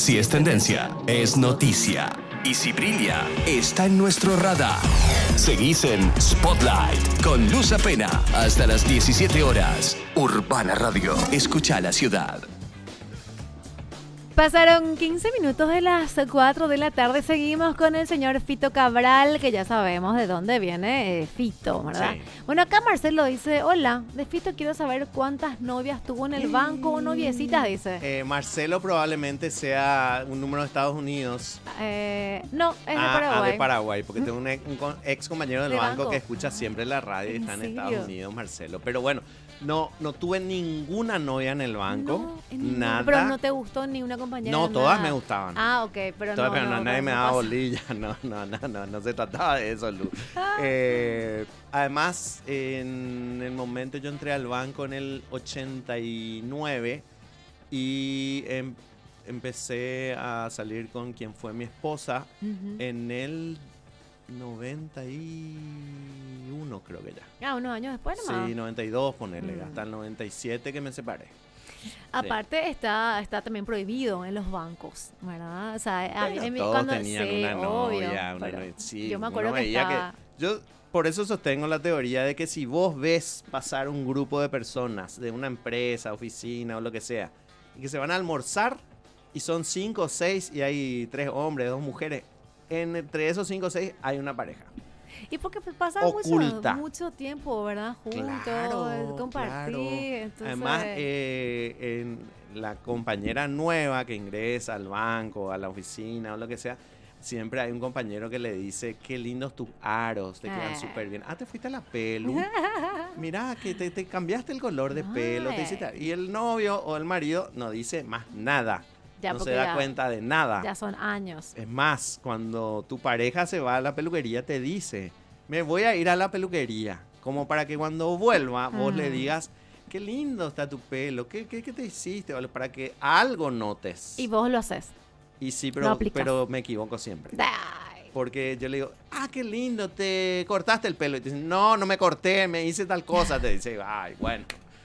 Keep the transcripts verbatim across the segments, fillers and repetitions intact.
Si es tendencia, es noticia. Y si brilla, está en nuestro radar. Seguís en Spotlight con Luz Apena hasta las diecisiete horas. Urbana Radio. Escucha la ciudad. Pasaron quince minutos de las cuatro de la tarde. Seguimos con el señor Fito Cabral, que ya sabemos de dónde viene eh, Fito, ¿verdad? Sí. Bueno, acá Marcelo dice, hola, de Fito quiero saber cuántas novias tuvo en el banco o noviecitas, dice. Eh, Marcelo probablemente sea un número de Estados Unidos. Eh, no, es ah, de Paraguay. Ah, de Paraguay, porque tengo un ex, un ex compañero del ¿De banco, banco? que escucha siempre la radio y está en serio? Estados Unidos, Marcelo. Pero bueno, no, no tuve ninguna novia en el banco, No, en nada. Pero no te gustó ni una compañera. No, nada. Todas me gustaban. Ah, ok, pero todas, no, pero no, no, nadie no, me no daba pasa. bolilla, no, no, no, no, no se trataba de eso, Lu. eh, además, en el momento yo entré al banco en el ochenta y nueve y em, empecé a salir con quien fue mi esposa Uh-huh. en el noventa y uno, creo que ya. Ah, unos años después nomás. Sí, noventa y dos, ponerle, Mm. hasta el noventa y siete que me separé. Aparte Sí. está, está también prohibido en los bancos, ¿verdad? O sea, a mí, Pero a mí todos cuando tenían sí, una novia, obvio, una pero novia. Sí, yo me uno acuerdo que veía estaba... que yo por eso sostengo la teoría de que si vos ves pasar un grupo de personas de una empresa, oficina o lo que sea, y que se van a almorzar y son cinco o seis y hay tres hombres, dos mujeres, entre esos cinco o seis hay una pareja. Y porque pasan mucho, Oculta. mucho tiempo, ¿verdad? Juntos, Claro, compartir. claro. Entonces... Además, eh, en la compañera nueva que ingresa al banco, a la oficina o lo que sea, siempre hay un compañero que le dice, qué lindos tus aros, te quedan Ah. súper bien. Ah, te fuiste a la pelu. Mirá, que te, te cambiaste el color de pelo. Te hiciste... Y el novio o el marido no dice más nada. Ya, no se porque da ya- cuenta de nada. Ya son años. Es más, cuando tu pareja se va a la peluquería, te dice, me voy a ir a la peluquería. Como para que cuando vuelva, vos Ah. le digas, qué lindo está tu pelo, qué, qué, qué te hiciste, ¿vale? Para que algo notes. Y vos lo haces. Y sí, lo pero, aplicas. pero me equivoco siempre. Ay. Porque yo le digo, ah, qué lindo, te cortaste el pelo. Y te dicen, no, no me corté, me hice tal cosa. Te dice, ay, bueno.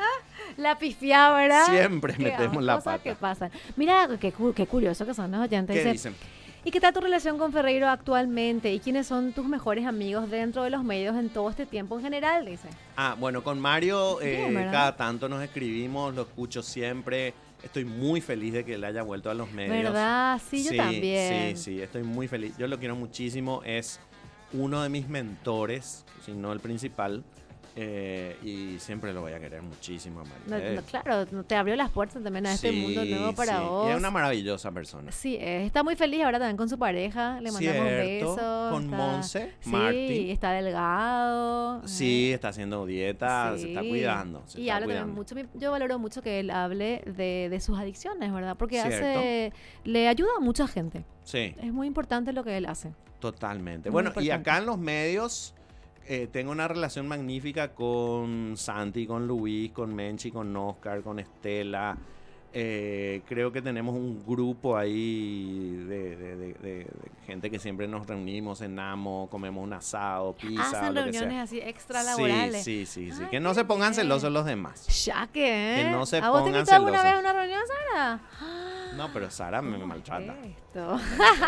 La pifiá, ¿verdad? Siempre Qué metemos la cosas pata. que pasan. Mira, qué, cu- qué curioso que son los oyentes. ¿Qué Dice, dicen? ¿y qué tal tu relación con Ferreiro actualmente? ¿Y quiénes son tus mejores amigos dentro de los medios en todo este tiempo en general? Dice. Ah, bueno, con Mario eh, Bien, ¿verdad? cada tanto nos escribimos, lo escucho siempre. Estoy muy feliz de que él haya vuelto a los medios. ¿Verdad? Sí, yo también. Sí, sí, estoy muy feliz. Yo lo quiero muchísimo. Es uno de mis mentores, si no el principal. eh, y siempre lo voy a querer muchísimo a Mario. No, Eh, no, claro, te abrió las puertas también a este sí, mundo nuevo para sí. vos. Y es una maravillosa persona. Sí, eh, está muy feliz ahora también con su pareja. Le mandamos Cierto, besos. con está- Monse Sí, Martín. está delgado. Sí, eh. está haciendo dieta, se está Sí. cuidando. Se Y está habla cuidando. también mucho, yo valoro mucho que él hable de, de sus adicciones, ¿verdad? Porque Cierto. hace, le ayuda a mucha gente. Sí. Es muy importante lo que él hace. Totalmente. Muy Bueno, y importante. acá en los medios eh, tengo una relación magnífica con Santi, con Luis, con Menchi, con Oscar, con Estela. Eh, creo que tenemos un grupo ahí de, de- de- de- de gente que siempre nos reunimos, cenamos, comemos un asado, pizza, Hacen lo que reuniones sea. así extra laborales. Sí, sí, sí, sí. Ay, Que no qué se pongan bien. celosos los demás. Ya que, ¿eh? Que no se ¿A vos te pongan invitó alguna celosos. vez a una reunión, Sara? No, pero Sara me, me ¿Cómo maltrata. es esto?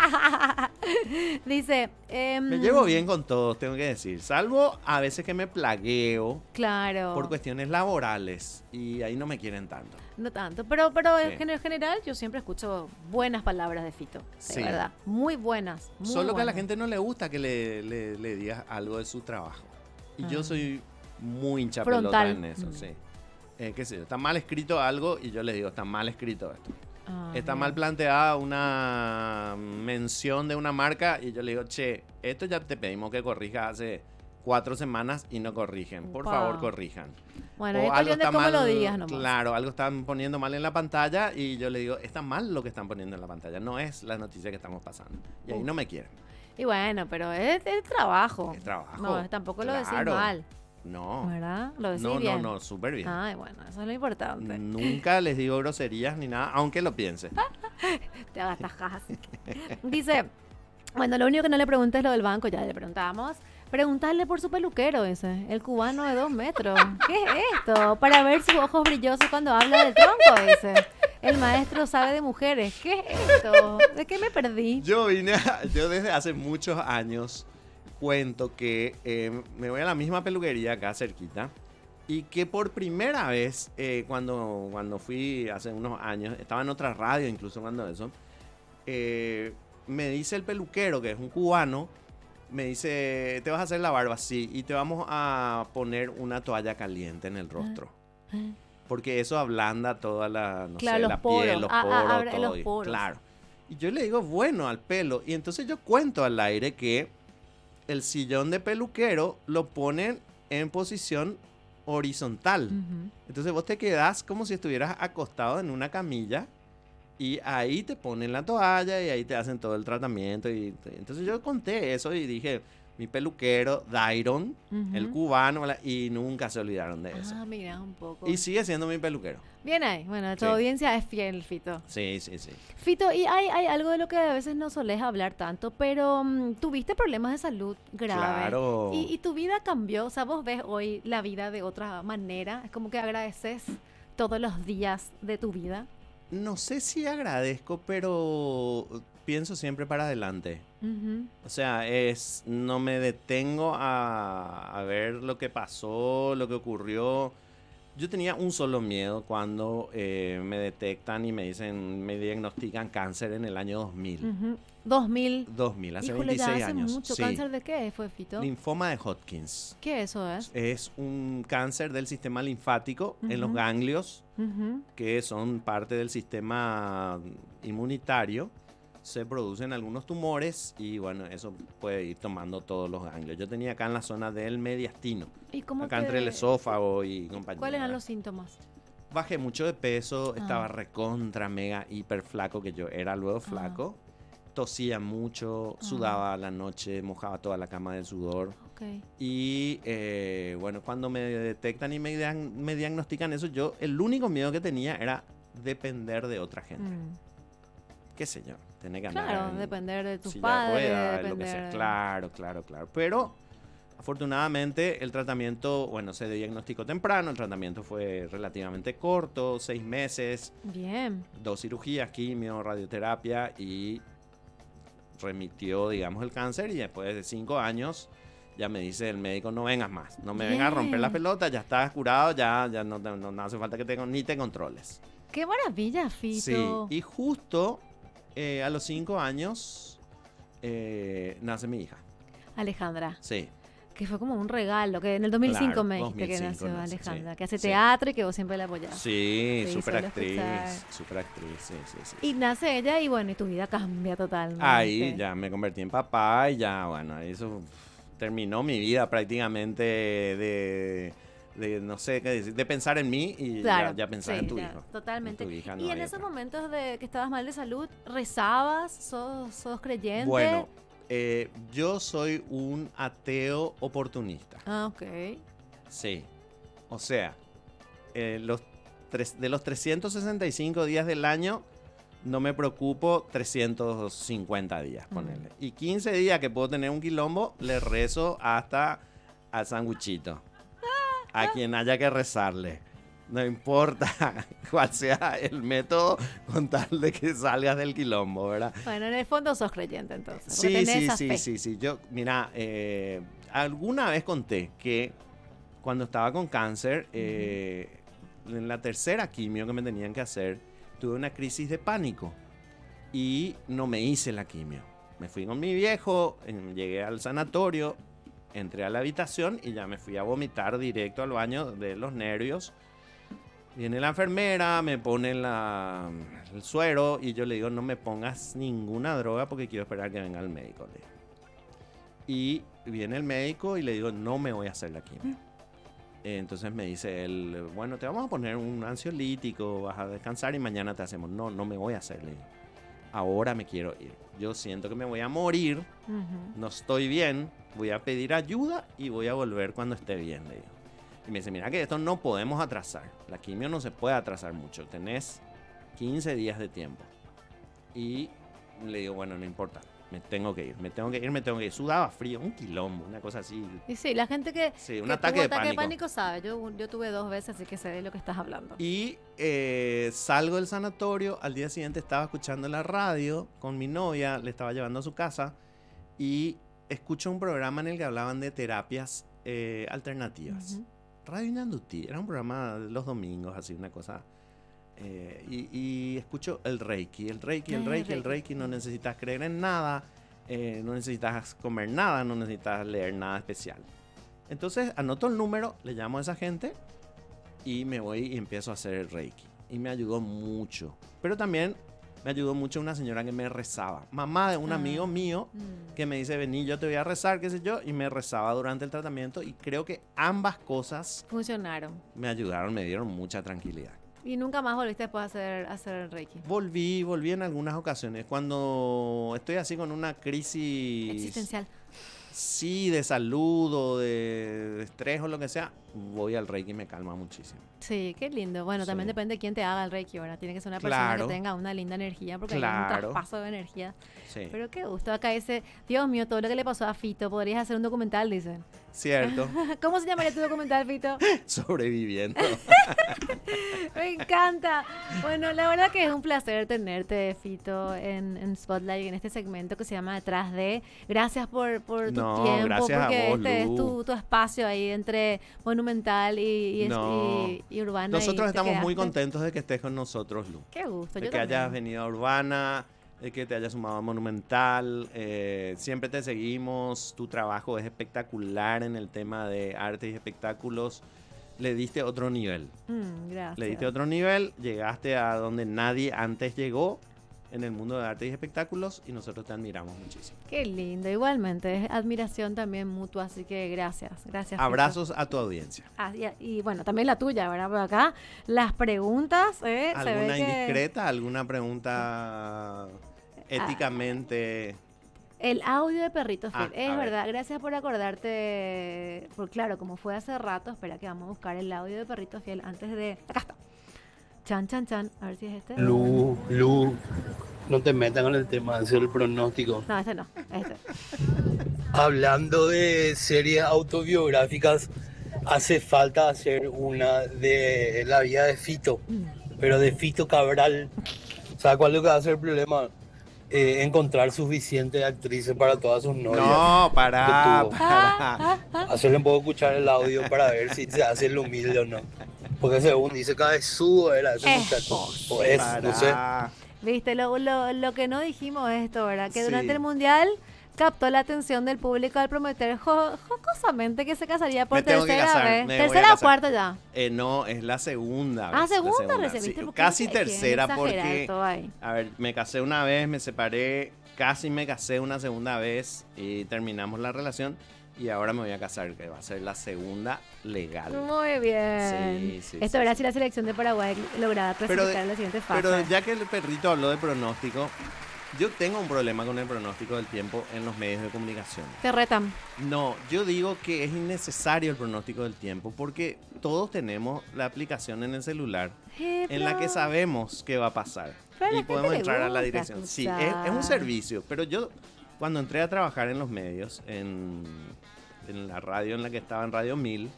Dice... em, Me llevo bien con todos, tengo que decir. Salvo a veces que me plagueo Claro. por cuestiones laborales. Y ahí no me quieren tanto. No tanto, pero, pero en Sí. gen- general yo siempre escucho buenas palabras de Fito, de Sí. verdad, muy buenas. Muy Solo que a la buenas. gente no le gusta que le, le, le digas algo de su trabajo. Y Ah. yo soy muy hincha Frontal. pelota en eso, Mm. sí. Eh, qué sé yo, está mal escrito algo y yo les digo, está mal escrito esto. Ah, Está bien. mal planteada una mención de una marca y yo le digo, che, esto ya te pedimos que corrijas hace cuatro semanas y no corrigen. Por Upa. favor, corrijan. Bueno, O es cuestión de está cómo lo mal- digas nomás. Claro, algo están poniendo mal en la pantalla y yo le digo, está mal lo que están poniendo en la pantalla, no es la noticia que estamos pasando. Y ahí Uf. no me quieren. Y bueno, pero es, es trabajo. Es trabajo. No, tampoco lo decís Claro. mal, No, ¿verdad? Lo decís no, bien. no, no, súper bien. Ay, bueno, eso es lo importante. Nunca les digo groserías ni nada, aunque lo piense. Te agasajas. Dice, bueno, lo único que no le pregunté es lo del banco, ya le preguntamos. Preguntarle por su peluquero ese, el cubano de dos metros. ¿Qué es esto? Para ver sus ojos brillosos cuando habla del tronco ese. El maestro sabe de mujeres. ¿Qué es esto? ¿De qué me perdí? Yo vine, a- yo desde hace muchos años cuento que eh, me voy a la misma peluquería acá cerquita y que por primera vez eh, cuando, cuando fui hace unos años, estaba en otra radio incluso cuando eso, eh, me dice el peluquero, que es un cubano, me dice, te vas a hacer la barba, sí, y te vamos a poner una toalla caliente en el rostro. Ah. Porque eso ablanda toda la, no Claro, sé, los la poros. piel, los Ah, ah, poros, abre todo. los y- poros. Claro. Y yo le digo, bueno, al pelo. Y entonces yo cuento al aire que el sillón de peluquero lo ponen en posición horizontal. Ujú. Entonces vos te quedás como si estuvieras acostado en una camilla y ahí te ponen la toalla y ahí te hacen todo el tratamiento. Y entonces yo conté eso y dije, mi peluquero, Dairon, Ujú. el cubano, ¿verdad? Y nunca se olvidaron de eso. Ah, mira, un poco. Y sigue siendo mi peluquero. Bien ahí. Bueno, tu Sí. audiencia es fiel, Fito. Sí, sí, sí. Fito, y hay, hay algo de lo que a veces no solés hablar tanto, pero mm, tuviste problemas de salud graves. Claro. Y, y tu vida cambió. O sea, vos ves hoy la vida de otra manera. Es como que agradeces todos los días de tu vida. No sé si agradezco, pero pienso siempre para adelante. Ujú. O sea, es no me detengo a, a ver lo que pasó, lo que ocurrió. Yo tenía un solo miedo cuando eh, me detectan y me dicen, me diagnostican cáncer en el año dos mil. Ujú. dos mil. dos mil, hace Híjole, ya veintiséis hace años. mucho. Sí. ¿Cáncer de qué fue, Fito? Linfoma de Hodgkins. ¿Qué eso es? Es un cáncer del sistema linfático en los Ujú. ganglios, Ujú. que son parte del sistema inmunitario. Se producen algunos tumores y bueno, eso puede ir tomando todos los ganglios. Yo tenía acá en la zona del mediastino, ¿Y cómo acá te- entre el esófago y compañía. ¿Cuáles eran los síntomas? Bajé mucho de peso, Ah. estaba recontra, mega, hiper flaco, que yo era luego flaco. Tosía mucho, Ah. sudaba a la noche, mojaba toda la cama del sudor. Ok. Y eh, bueno, cuando me detectan y me, diag- me diagnostican eso, yo el único miedo que tenía era depender de otra gente. Mm. Qué sé yo, tener que andar Claro, en depender de tus silla de padres, ruedas, lo que depender sea. de- Claro, claro, claro. Pero afortunadamente el tratamiento, bueno, se diagnosticó temprano, el tratamiento fue relativamente corto, seis meses, Bien. dos cirugías, quimio, radioterapia y remitió, digamos, el cáncer y después de cinco años ya me dice el médico, no vengas más, no me vengas a romper la Bien. pelota, ya estás curado, ya, ya no, te- no, no hace falta que te, ni te controles. Qué maravilla, Fito. Sí, y justo eh, a los cinco años eh, nace mi hija. Alejandra, Sí, que fue como un regalo, que en el dos mil cinco Claro, me dijiste que dos mil cinco nació nace, Alejandra, sí, que hace sí. teatro y que vos siempre la apoyás. sí, Sí, súper suelo actriz, escuchar. súper actriz, sí, sí, sí. Y nace ella y bueno, y tu vida cambia totalmente. Ahí ya me convertí en papá y ya, bueno, eso terminó mi vida prácticamente de, de no sé qué decir, de pensar en mí y Claro, ya, ya pensar sí, en tu ya, hijo. Totalmente. En tu hija, no y en hay esos otra. momentos de que estabas mal de salud, ¿rezabas? ¿Sos, sos creyente? Bueno, eh, yo soy un ateo oportunista. Ah, ok. Sí. O sea, eh, los tres, de los trescientos sesenta y cinco días del año, no me preocupo trescientos cincuenta días, ponele. Y quince días que puedo tener un quilombo, le rezo hasta al sanguchito. A quien haya que rezarle. No importa cuál sea el método, con tal de que salgas del quilombo, ¿verdad? Bueno, en el fondo sos creyente entonces. porque Sí, tenés sí, esa sí, fe. sí, sí. Yo, mira, eh, alguna vez conté que cuando estaba con cáncer, eh, en la tercera quimio que me tenían que hacer, tuve una crisis de pánico y no me hice la quimio. Me fui con mi viejo, eh, llegué al sanatorio, entré a la habitación y ya me fui a vomitar directo al baño de los nervios. Viene la enfermera, me pone la, el suero y yo le digo, no me pongas ninguna droga porque quiero esperar que venga el médico. Le digo. Y viene el médico y le digo, no me voy a hacer la quimio. Eh, Entonces me dice él, bueno, te vamos a poner un ansiolítico, vas a descansar y mañana te hacemos. No, no me voy a hacer. Le digo. Ahora me quiero ir. Yo siento que me voy a morir, Ujú. no estoy bien, voy a pedir ayuda y voy a volver cuando esté bien, le digo. Y me dice, mira que esto no podemos atrasar. La quimio no se puede atrasar mucho. Tenés quince días de tiempo. Y le digo, bueno, no importa. me tengo que ir, me tengo que ir, me tengo que ir. Sudaba frío, un quilombo, una cosa así. Y sí, la gente que, sí, un que ataque, tuvo de, ataque pánico. de pánico sabe. Yo, yo tuve dos veces, así que sé de lo que estás hablando. Y eh, salgo del sanatorio, al día siguiente estaba escuchando la radio con mi novia, le estaba llevando a su casa y escucho un programa en el que hablaban de terapias eh, alternativas. Uh-huh. Radio Ñandutí, era un programa los domingos, así, una cosa... Eh, y, y escucho el Reiki, el Reiki, el Reiki, el Reiki, no necesitas creer en nada, eh, no necesitas comer nada, no necesitas leer nada especial. Entonces anoto el número, le llamo a esa gente y me voy y empiezo a hacer el Reiki. Y me ayudó mucho, pero también me ayudó mucho una señora que me rezaba, mamá de un ah. amigo mío mm. que me dice, vení, yo te voy a rezar, qué sé yo, y me rezaba durante el tratamiento y creo que ambas cosas funcionaron. Me ayudaron, me dieron mucha tranquilidad. ¿Y nunca más volviste después a hacer, a hacer el Reiki? Volví, volví en algunas ocasiones. Cuando estoy así con una crisis... existencial. Sí, de salud o de, de estrés o lo que sea, voy al Reiki y me calma muchísimo. Sí, qué lindo. Bueno, sí. También depende de quién te haga el Reiki, ¿verdad? Tiene que ser una claro. persona que tenga una linda energía, porque claro. hay un traspaso de energía. Sí. Pero qué gusto. Acá dice, Dios mío, todo lo que le pasó a Fito, podrías hacer un documental, dicen. Cierto. ¿Cómo se llamaría tu documental, Fito? Sobreviviendo. Me encanta. Bueno, la verdad que es un placer tenerte, Fito, en, en Spotlight, en este segmento que se llama Detrás de. Gracias por, por tu no, tiempo, gracias porque a vos, este Lu. es tu, tu espacio ahí entre Monumental y, y, no. y, y Urbana. Nosotros y estamos quedaste. muy contentos de que estés con nosotros, Lu. Qué gusto. De yo que también. hayas venido a Urbana, de que te hayas sumado a Monumental. Eh, siempre te seguimos. Tu trabajo es espectacular en el tema de arte y espectáculos. Le diste otro nivel. Mm, gracias. Le diste otro nivel. Llegaste a donde nadie antes llegó en el mundo de arte y espectáculos y nosotros te admiramos muchísimo. Qué lindo. Igualmente, es admiración también mutua, así que gracias. Gracias. Abrazos Fito. a tu audiencia. Ah, y, y bueno, también la tuya, ¿verdad? Por acá, las preguntas. Eh, ¿Alguna se ve que... indiscreta? ¿Alguna pregunta éticamente? El audio de Perrito Fiel, Ah, es verdad, ver. Gracias por acordarte, por claro, como fue hace rato, espera que vamos a buscar el audio de Perrito Fiel antes de... Acá está. Chan, chan, chan, a ver si es este. Lu, Lu, no te metas con el tema de hacer el pronóstico. No, este no, este. Hablando de series autobiográficas, hace falta hacer una de la vida de Fito, mm. pero de Fito Cabral. ¿Sabes cuál es lo que va a ser el problema? Eh, encontrar suficientes actrices para todas sus novias. No, para, para. Hacerle un poco escuchar el audio para ver si se hace el humilde o no. Porque según dice cabezudo era ese eh, muchacho. oh, o es, para. no sé. Viste, lo, lo, lo que no dijimos es esto, ¿verdad? Que sí. durante el Mundial captó la atención del público al prometer jo- jocosamente que se casaría por me tengo tercera que casar, vez. me voy ¿Tercera a o casar. cuarta ya? Eh, no, es la segunda vez. Ah, segunda, la segunda. recibiste. Sí, casi tercera porque, todo ahí. a ver, me casé una vez, me separé, casi me casé una segunda vez y terminamos la relación y ahora me voy a casar, que va a ser la segunda legal. Muy bien. Sí, sí, Esto sí, verá sí. si la selección de Paraguay logrará clasificar Pero de- en la siguiente fase. Pero ya que el perrito habló de pronóstico, yo tengo un problema con el pronóstico del tiempo en los medios de comunicación. Te retan. No, yo digo que es innecesario el pronóstico del tiempo porque todos tenemos la aplicación en el celular Eh, en la que pero- sabemos qué va a pasar Pero a la y gente podemos le entrar a la gusta dirección. Sí, es, escuchar. es un servicio, pero yo cuando entré a trabajar en los medios, en, en la radio en la que estaba, en Radio Mil,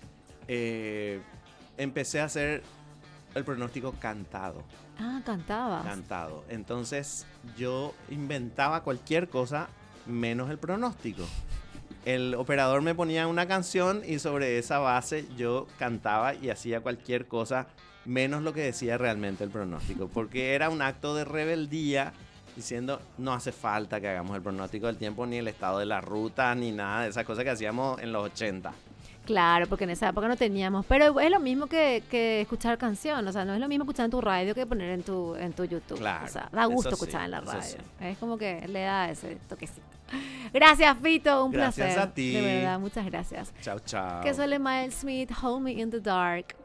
eh, empecé a hacer el pronóstico cantado. Ah, cantabas. Cantado. Entonces yo inventaba cualquier cosa menos el pronóstico. El operador me ponía una canción y sobre esa base yo cantaba y hacía cualquier cosa menos lo que decía realmente el pronóstico. Porque era un acto de rebeldía diciendo no hace falta que hagamos el pronóstico del tiempo, ni el estado de la ruta, ni nada de esas cosas que hacíamos en los ochenta. Claro, porque en esa época no teníamos. Pero es lo mismo que, que escuchar canción. O sea, no es lo mismo escuchar en tu radio que poner en tu, en tu YouTube. Claro, O sea, da gusto eso sí, escuchar en la eso radio. sí. Es como que le da ese toquecito. Gracias, Fito. Un Gracias placer. a ti. De verdad, muchas gracias. Chao, chao. Que suele Miles Smith, Hold Me in the Dark.